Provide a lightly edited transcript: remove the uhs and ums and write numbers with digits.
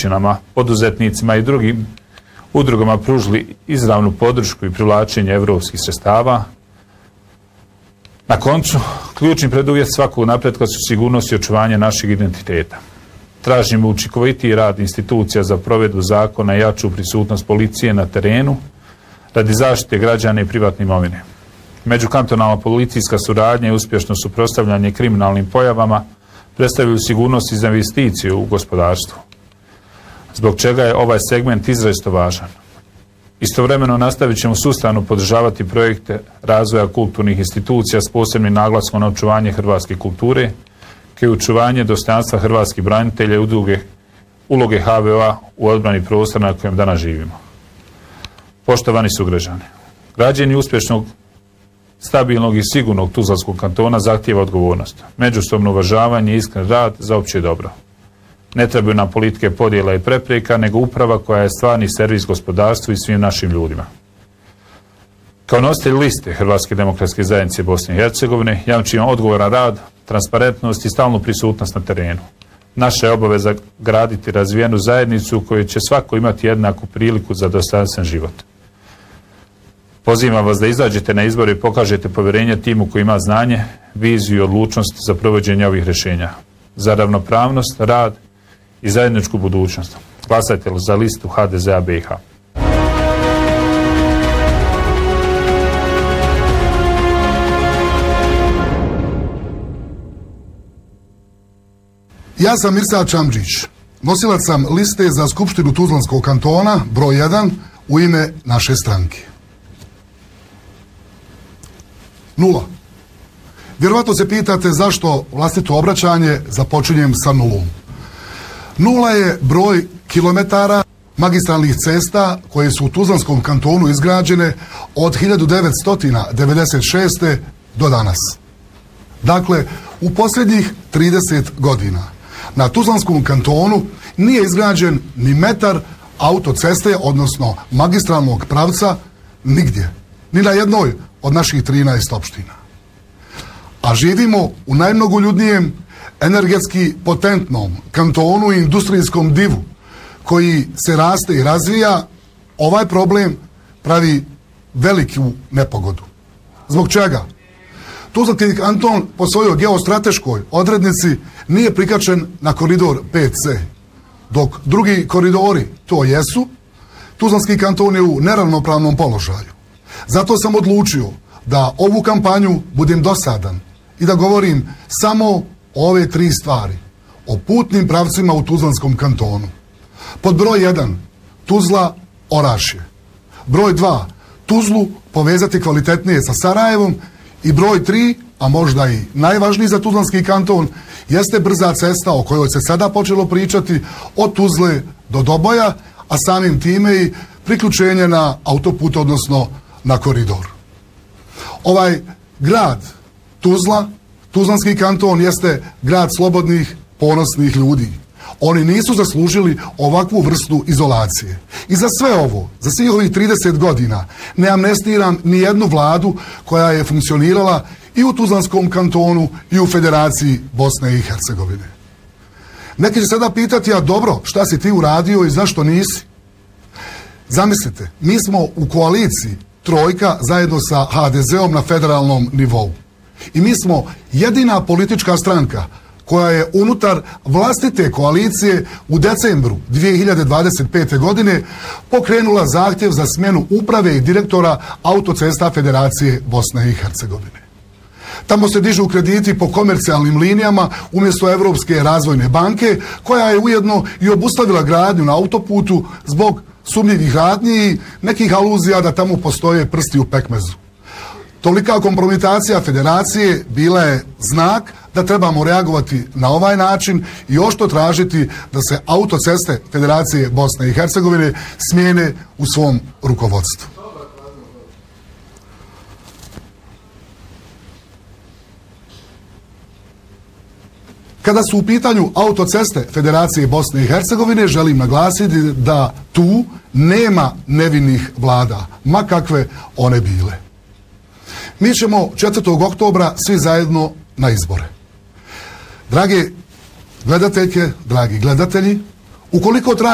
općinama, poduzetnicima i drugim udrugama pružili izravnu podršku i privlačenje evropskih sredstava. Na koncu, ključni preduvjet svakog napretka su sigurnost i očuvanje našeg identiteta. Tražimo učinkovitiji rad institucija za provedbu zakona i jaču prisutnost policije na terenu radi zaštite građana i privatne imovine. Međukantonalna policijska suradnja i uspješno suprotstavljanje kriminalnim pojavama predstavljaju sigurnost i investiciju u gospodarstvu, zbog čega je ovaj segment izrazito važan. Istovremeno nastavit ćemo sustavno podržavati projekte razvoja kulturnih institucija s posebnim naglaskom na očuvanje hrvatske kulture, kao i očuvanje dostojanstva hrvatskih branitelja i uloge HVO-a u odbrani prostora na kojem danas živimo. Poštovani sugrađani, građenje uspješnog, stabilnog i sigurnog Tuzlanskog kantona zahtijeva odgovornost, međusobno uvažavanje i iskren rad za opće dobro. Ne trebaju nam politike podjela i prepreka, nego uprava koja je stvarni servis gospodarstvu i svim našim ljudima. Kao nositelj liste Hrvatske demokratske zajednice Bosne i Hercegovine jamčimo odgovoran rad, transparentnost i stalnu prisutnost na terenu. Naša je obaveza graditi razvijenu zajednicu u kojoj će svako imati jednaku priliku za dostojanstven život. Pozivam vas da izađete na izbore i pokažete povjerenje timu koji ima znanje, viziju i odlučnost za provođenje ovih rješenja. Za ravnopravnost, rad i zajedničku budućnost. Glasajte za listu HDZ-a BiH. Ja sam Mirsad Čamdžić. Nosilac sam liste za Skupštinu Tuzlanskog kantona, broj 1, u ime naše stranke. 0. Vjerovatno se pitate zašto vlastito obraćanje započinjem sa nulom. 0 je broj kilometara magistralnih cesta koje su u Tuzlanskom kantonu izgrađene od 1996. do danas. Dakle, u posljednjih 30 godina na Tuzlanskom kantonu nije izgrađen ni metar autoceste, odnosno magistralnog pravca, nigdje. Ni na jednoj od naših 13 opština. A živimo u najmnogoljudnijem, energetski potentnom kantonu i industrijskom divu koji se raste i razvija. Ovaj problem pravi veliku nepogodu. Zbog čega? Tuzlanski kanton po svojoj geostrateškoj odrednici nije prikačen na koridor 5C, dok drugi koridori to jesu. Tuzlanski kanton je u neravnopravnom položaju. Zato sam odlučio da ovu kampanju budem dosadan i da govorim samo o ove 3 stvari. O putnim pravcima u Tuzlanskom kantonu. Pod broj 1, Tuzla, Orašje. Broj 2, Tuzlu povezati kvalitetnije sa Sarajevom. I broj 3, a možda i najvažniji za Tuzlanski kanton, jeste brza cesta o kojoj se sada počelo pričati od Tuzle do Doboja, a samim time i priključenje na autoput, odnosno na koridor. Ovaj grad Tuzla, Tuzlanski kanton, jeste grad slobodnih, ponosnih ljudi. Oni nisu zaslužili ovakvu vrstu izolacije. I za sve ovo, za svih ovih 30 godina, ne amnestiram ni jednu vladu koja je funkcionirala i u Tuzlanskom kantonu i u Federaciji Bosne i Hercegovine. Neki će sada pitati, a dobro, šta si ti uradio i zašto nisi? Zamislite, mi smo u koaliciji trojka zajedno sa HDZ-om na federalnom nivou. I mi smo jedina politička stranka koja je unutar vlastite koalicije u decembru 2025. godine pokrenula zahtjev za smjenu uprave i direktora autocesta Federacije Bosne i Hercegovine. Tamo se dižu krediti po komercijalnim linijama umjesto Evropske razvojne banke, koja je ujedno i obustavila gradnju na autoputu zbog sumnjivih radnji i nekih aluzija da tamo postoje prsti u pekmezu. Tolika kompromitacija Federacije bila je znak da trebamo reagovati na ovaj način i oštro tražiti da se autoceste Federacije Bosne i Hercegovine smijene u svom rukovodstvu. Kada su u pitanju autoceste Federacije Bosne i Hercegovine, želim naglasiti da tu nema nevinih vlada, ma kakve one bile. Mi ćemo 4. oktobra svi zajedno na izbore. Drage gledateljke, dragi gledatelji, ukoliko